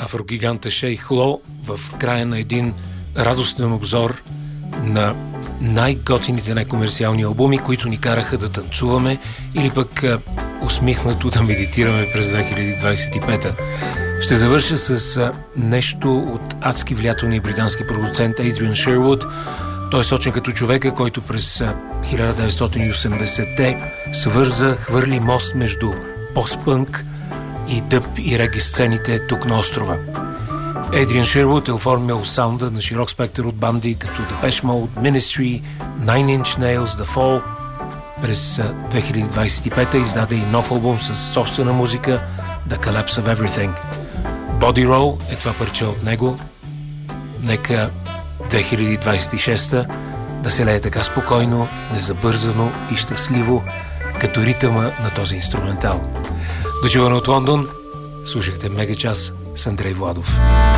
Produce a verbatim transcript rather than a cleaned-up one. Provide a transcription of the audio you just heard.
афрогиганта Шейх Ло в края на един радостен обзор на най-готините, най-комерциални албуми, които ни караха да танцуваме или пък а, усмихнато да медитираме през две хиляди двадесет и пета. Ще завърша с а, нещо от адски влиятелния британски продуцент Адриан Шервуд. Той е сочен като човека, който през а, хиляда деветстотин и осемдесетте свърза, хвърли мост между постпънк и дъб и реги сцените тук на острова. Адриан Шервуд е оформил саунда на широк спектър от банди като Depeche Mode, Ministry, Nine Inch Nails, The Fall. През две хиляди двадесет и пета издаде и нов албум с собствена музика The Collapse of Everything. Body Roll е това парче от него. Нека две хиляди двадесет и шеста да се лее така спокойно, незабързано и щастливо, като ритъма на този инструментал. До чуване от Лондон, слушахте Мегачас с Андрей Владов.